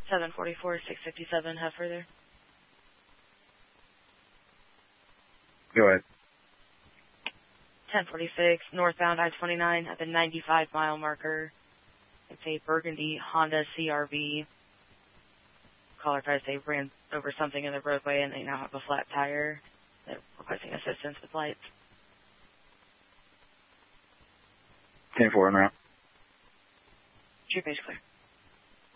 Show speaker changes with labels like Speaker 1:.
Speaker 1: 744, 657, have further.
Speaker 2: Go ahead.
Speaker 1: 1046, northbound I-29 at the 95-mile marker. It's a burgundy Honda CRV. Caller tries to say ran over something in the roadway and they now have a flat tire. They're requesting assistance with lights.
Speaker 2: 10-4 en route.
Speaker 1: True page clear.